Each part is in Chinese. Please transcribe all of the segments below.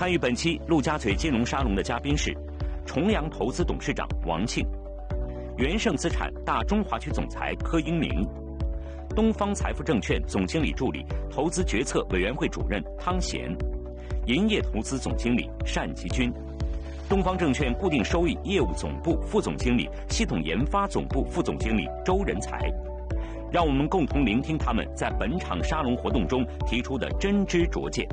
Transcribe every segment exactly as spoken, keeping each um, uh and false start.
参与本期陆家嘴金融沙龙的嘉宾是重阳投资董事长王庆、元盛资产大中华区总裁柯英明、东方财富证券总经理助理、投资决策委员会主任汤贤、银业投资总经理单吉军、东方证券固定收益业务总部副总经理、系统研发总部副总经理周仁才。让我们共同聆听他们在本场沙龙活动中提出的真知灼见。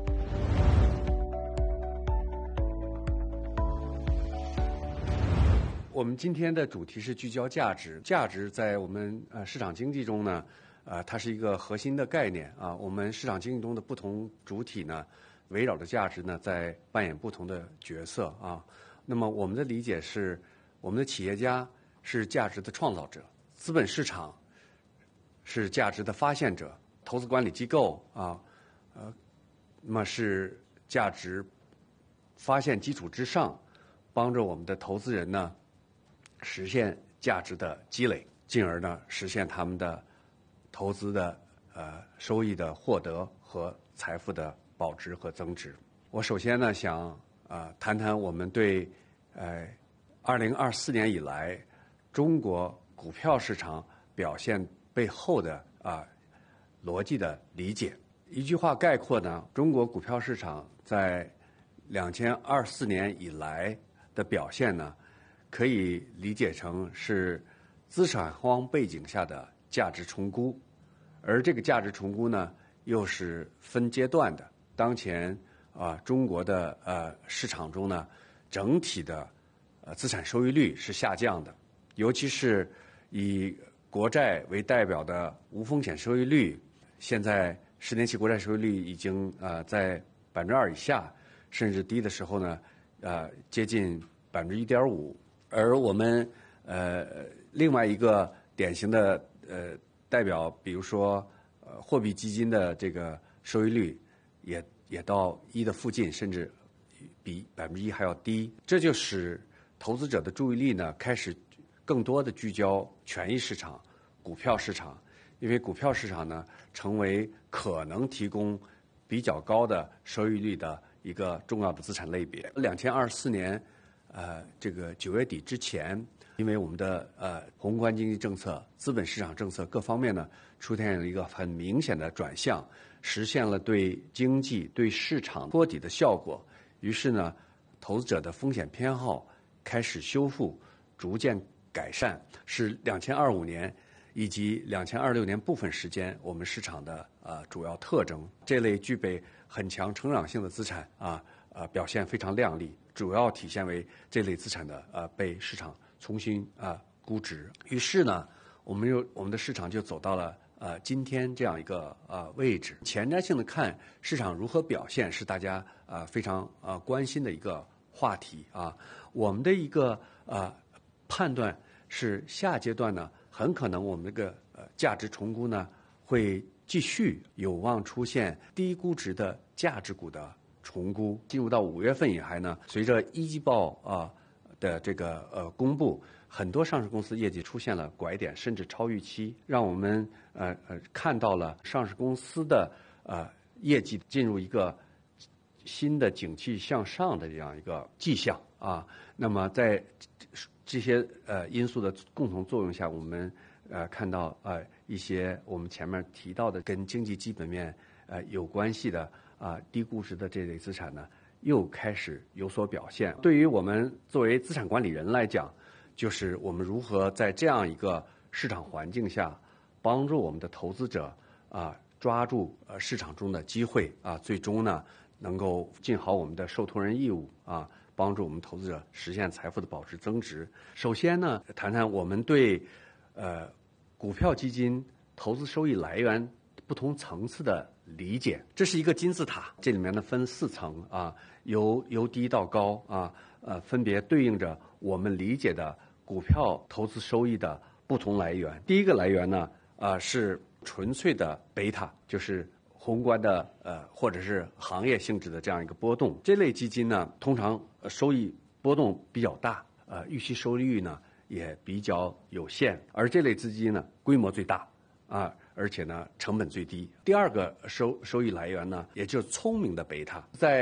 我们今天的主题是聚焦价值。价值在我们呃市场经济中呢，呃，它是一个核心的概念啊。我们市场经济中的不同主体呢，围绕着价值呢，在扮演不同的角色啊。那么我们的理解是，我们的企业家是价值的创造者，资本市场是价值的发现者，投资管理机构啊，呃，那么是价值发现基础之上，帮助我们的投资人呢实现价值的积累，进而呢实现他们的投资的呃收益的获得和财富的保值和增值。我首先呢想啊、呃、谈谈我们对呃二零二四年以来中国股票市场表现背后的啊、呃、逻辑的理解。一句话概括呢，中国股票市场在两千二四年以来的表现呢，可以理解成是资产荒背景下的价值重估，而这个价值重估呢，又是分阶段的。当前啊、呃，中国的呃市场中呢，整体的呃资产收益率是下降的，尤其是以国债为代表的无风险收益率，现在十年期国债收益率已经呃在百分之二以下，甚至低的时候呢，呃接近百分之一点五。而我们呃另外一个典型的呃代表，比如说呃货币基金的这个收益率也也到一的附近，甚至比百分之一还要低。这就使投资者的注意力呢开始更多的聚焦权益市场、股票市场，因为股票市场呢成为可能提供比较高的收益率的一个重要的资产类别。两千二十四年，呃，这个九月底之前，因为我们的呃宏观经济政策、资本市场政策各方面呢出现了一个很明显的转向，实现了对经济、对市场托底的效果。于是呢，投资者的风险偏好开始修复，逐渐改善，是两千二五年以及两千二六年部分时间我们市场的呃主要特征。这类具备很强成长性的资产啊呃表现非常亮丽，主要体现为这类资产的呃被市场重新啊、呃、估值。于是呢，我们又我们的市场就走到了呃今天这样一个呃位置。前瞻性的看市场如何表现是大家呃非常呃关心的一个话题啊。我们的一个呃判断是下阶段呢，很可能我们这个呃价值重估呢会继续有望出现低估值的价值股的重估。进入到五月份以来呢，随着一季报啊、呃、的这个呃公布，很多上市公司业绩出现了拐点，甚至超预期，让我们呃呃看到了上市公司的呃业绩进入一个新的景气向上的这样一个迹象啊。那么在这些呃因素的共同作用下，我们呃看到呃一些我们前面提到的跟经济基本面呃有关系的啊、呃、低估值的这类资产呢，又开始有所表现。对于我们作为资产管理人来讲，就是我们如何在这样一个市场环境下，帮助我们的投资者啊、呃、抓住呃市场中的机会啊、呃，最终呢能够尽好我们的受托人义务啊。帮助我们投资者实现财富的保值增值。首先呢，谈谈我们对呃股票基金投资收益来源不同层次的理解。这是一个金字塔，这里面呢分四层啊，由由低到高啊，呃，分别对应着我们理解的股票投资收益的不同来源。第一个来源呢，啊、呃、是纯粹的贝塔，就是宏观的呃或者是行业性质的这样一个波动。这类基金呢，通常收益波动比较大，呃，预期收益率呢也比较有限，而这类资金呢规模最大啊，而且呢成本最低。第二个收收益来源呢，也就是聪明的贝塔，在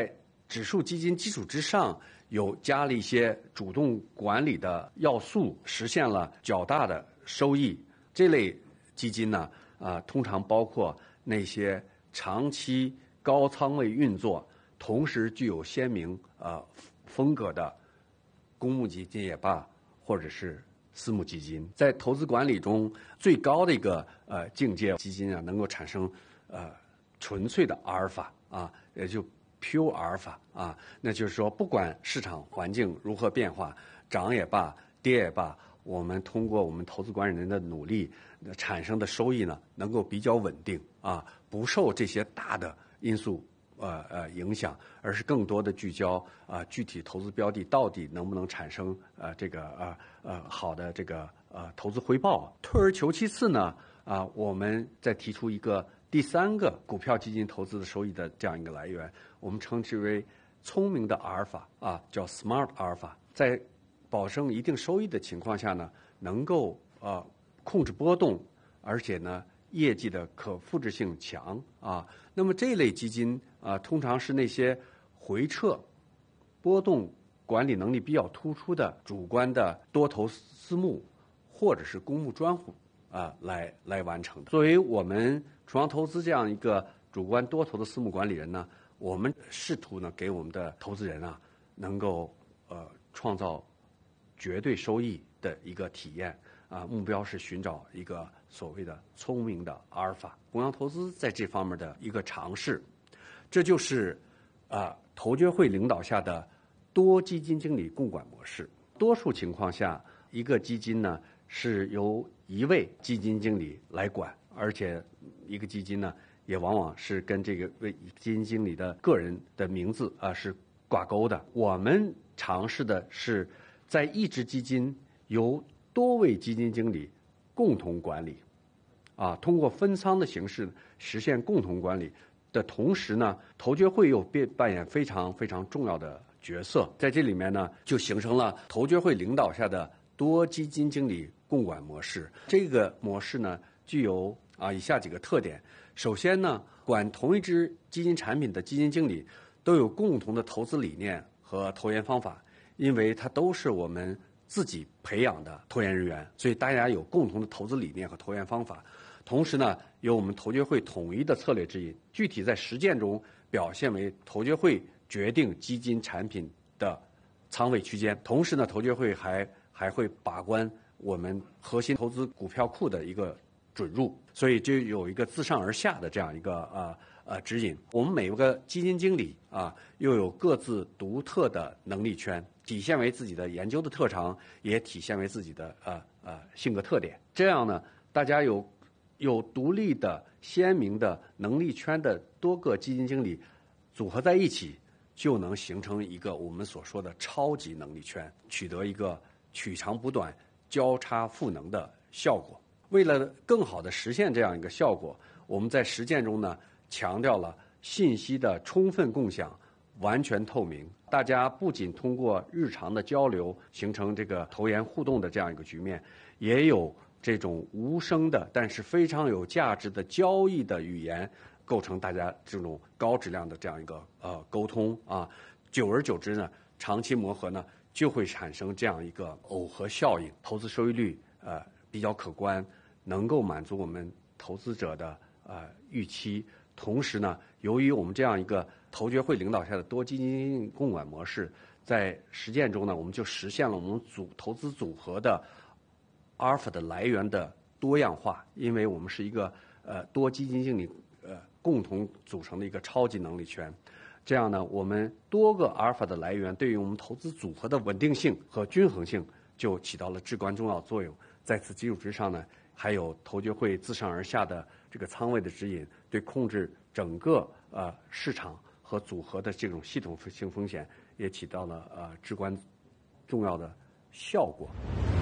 指数基金基础之上，有加了一些主动管理的要素，实现了较大的收益。这类基金呢，啊，通常包括那些长期高仓位运作，同时具有鲜明呃风格的公募基金也罢，或者是私募基金。在投资管理中，最高的一个呃境界，基金啊能够产生呃纯粹的阿尔法啊，也就 pure 阿尔法啊，那就是说，不管市场环境如何变化，涨也罢，跌也罢，我们通过我们投资管理人的努力产生的收益呢，能够比较稳定啊，不受这些大的因素呃呃影响，而是更多的聚焦啊、呃、具体投资标的到底能不能产生呃这个呃呃好的这个呃投资回报。退而求其次呢，啊、呃，我们再提出一个第三个股票基金投资的收益的这样一个来源，我们称之为聪明的阿尔法啊，叫 smart 阿尔法，在保证一定收益的情况下呢，能够呃控制波动，而且呢业绩的可复制性强啊。那么这类基金啊，通常是那些回撤、波动管理能力比较突出的主观的多头私募或者是公募专户啊来来完成的。作为我们重阳投资这样一个主观多头的私募管理人呢，我们试图呢给我们的投资人啊能够呃创造绝对收益的一个体验啊，目标是寻找一个所谓的聪明的阿尔法。弘扬投资在这方面的一个尝试，这就是啊投监会领导下的多基金经理共管模式。多数情况下，一个基金呢是由一位基金经理来管，而且一个基金呢也往往是跟这个位基金经理的个人的名字啊是挂钩的。我们尝试的是在一只基金由多位基金经理共同管理，啊，通过分仓的形式实现共同管理的同时呢，投监会又扮扮演非常非常重要的角色。在这里面呢，就形成了投监会领导下的多基金经理共管模式。这个模式呢，具有啊以下几个特点。首先呢，管同一只基金产品的基金经理都有共同的投资理念和投研方法，因为它都是我们自己培养的投研人员，所以大家有共同的投资理念和投研方法。同时呢，由我们投监会统一的策略指引，具体在实践中表现为投监会决定基金产品的仓位区间。同时呢，投监会还还会把关我们核心投资股票库的一个准入，所以就有一个自上而下的这样一个呃呃指引。我们每个基金经理啊，又有各自独特的能力圈，体现为自己的研究的特长，也体现为自己的呃呃性格特点。这样呢，大家有有独立的、鲜明的能力圈的多个基金经理组合在一起，就能形成一个我们所说的超级能力圈，取得一个取长补短、交叉赋能的效果。为了更好地实现这样一个效果，我们在实践中呢，强调了信息的充分共享、完全透明。大家不仅通过日常的交流形成这个投研互动的这样一个局面，也有这种无声的但是非常有价值的交易的语言，构成大家这种高质量的这样一个呃沟通啊。久而久之呢，长期磨合呢，就会产生这样一个耦合效应，投资收益率呃比较可观，能够满足我们投资者的呃预期。同时呢，由于我们这样一个投监会领导下的多基金共管模式，在实践中呢，我们就实现了我们组投资组合的阿尔法的来源的多样化。因为我们是一个呃多基金经理呃共同组成的一个超级能力圈，这样呢，我们多个阿尔法的来源对于我们投资组合的稳定性和均衡性就起到了至关重要作用。在此基础之上呢，还有投监会自上而下的这个仓位的指引，对控制整个呃市场和组合的这种系统性风险也起到了呃至关重要的效果。